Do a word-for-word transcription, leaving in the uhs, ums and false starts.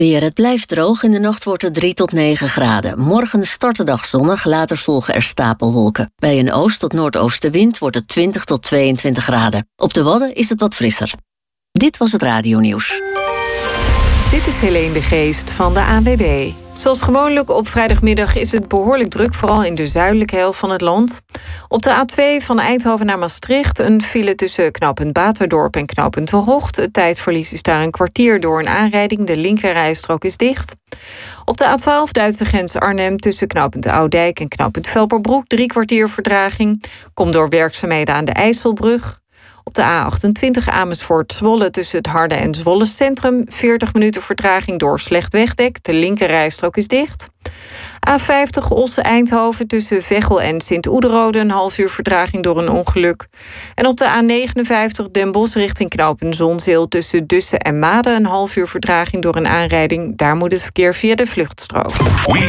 Weer, het blijft droog. In de nacht wordt het drie tot negen graden. Morgen start de dag zonnig, later volgen er stapelwolken. Bij een oost- tot noordoostenwind wordt het twintig tot tweeëntwintig graden. Op de Wadden is het wat frisser. Dit was het radionieuws. Dit is Helene de Geest van de A N W B. Zoals gewoonlijk op vrijdagmiddag is het behoorlijk druk, vooral in de zuidelijke helft van het land. Op de A twee van Eindhoven naar Maastricht een file tussen knooppunt Baterdorp en knooppunt Terhocht. Het tijdverlies is daar een kwartier door een aanrijding. De linkerrijstrook is dicht. Op de A twaalf Duitse grens Arnhem tussen knooppunt Oudijk en knooppunt Velperbroek drie kwartier vertraging. Komt door werkzaamheden aan de IJsselbrug. Op de A achtentwintig Amersfoort-Zwolle tussen het Harde en Zwolle Centrum veertig minuten vertraging door slecht wegdek. De linkerrijstrook is dicht. A vijftig Osse-Eindhoven tussen Veghel en Sint-Oederode een half uur vertraging door een ongeluk. En op de A negenenvijftig Den Bosch richting knooppunt Zonzeel tussen Dussen en Maden een half uur vertraging door een aanrijding. Daar moet het verkeer via de vluchtstrook. We